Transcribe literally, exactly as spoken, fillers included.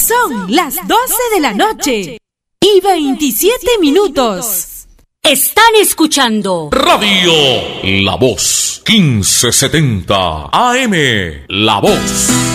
Son las doce de la noche y veintisiete minutos. Están escuchando Radio La Voz, quince setenta A M. La Voz.